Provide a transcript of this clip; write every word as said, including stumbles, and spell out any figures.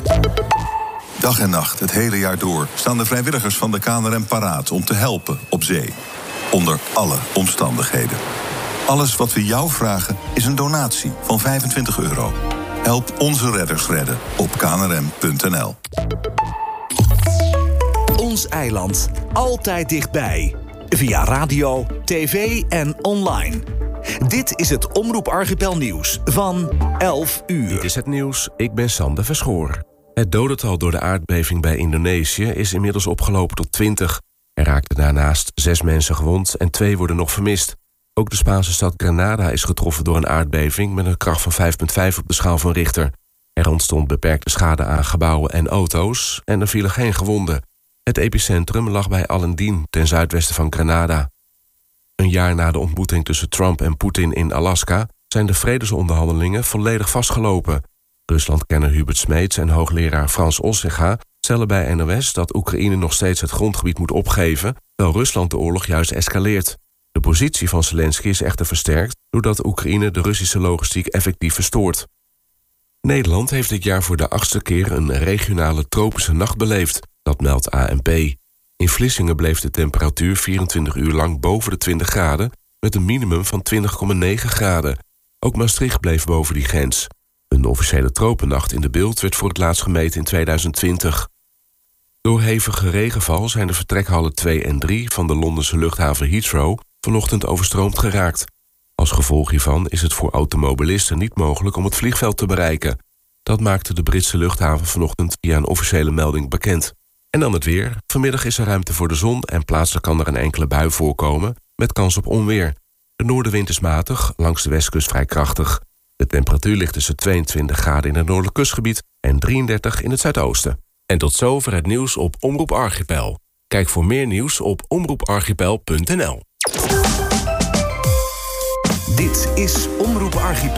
Dag en nacht, het hele jaar door, staan de vrijwilligers van de K N R M paraat om te helpen op zee. Onder alle omstandigheden. Alles wat we jou vragen is een donatie van vijfentwintig euro. Help onze redders redden op k n r m punt n l. Ons eiland. Altijd dichtbij. Via radio, tv en online. Dit is het Omroep Archipel nieuws van elf uur. Dit is het nieuws, ik ben Sander Verschoor. Het dodental door de aardbeving bij Indonesië is inmiddels opgelopen tot twintig. Er raakten daarnaast zes mensen gewond en twee worden nog vermist. Ook de Spaanse stad Granada is getroffen door een aardbeving met een kracht van vijf komma vijf op de schaal van Richter. Er ontstond beperkte schade aan gebouwen en auto's en er vielen geen gewonden. Het epicentrum lag bij Alendin, ten zuidwesten van Granada. Een jaar na de ontmoeting tussen Trump en Poetin in Alaska zijn de vredesonderhandelingen volledig vastgelopen. Ruslandkenner Hubert Smeets en hoogleraar Frans Ossinga stellen bij N O S dat Oekraïne nog steeds het grondgebied moet opgeven, terwijl Rusland de oorlog juist escaleert. De positie van Zelensky is echter versterkt doordat Oekraïne de Russische logistiek effectief verstoort. Nederland heeft dit jaar voor de achtste keer een regionale tropische nacht beleefd. Dat meldt A N P. In Vlissingen bleef de temperatuur vierentwintig uur lang boven de twintig graden... met een minimum van twintig komma negen graden. Ook Maastricht bleef boven die grens. Een officiële tropennacht in de Bilt werd voor het laatst gemeten in tweeduizend twintig. Door hevige regenval zijn de vertrekhallen twee en drie... van de Londense luchthaven Heathrow vanochtend overstroomd geraakt. Als gevolg hiervan is het voor automobilisten niet mogelijk om het vliegveld te bereiken. Dat maakte de Britse luchthaven vanochtend via een officiële melding bekend. En dan het weer. Vanmiddag is er ruimte voor de zon en plaatselijk kan er een enkele bui voorkomen met kans op onweer. De noordenwind is matig, langs de westkust vrij krachtig. De temperatuur ligt tussen tweeëntwintig graden in het noordelijk kustgebied en drieëndertig in het zuidoosten. En tot zover het nieuws op Omroep Archipel. Kijk voor meer nieuws op omroep archipel punt n l. Dit is Omroep Archipel.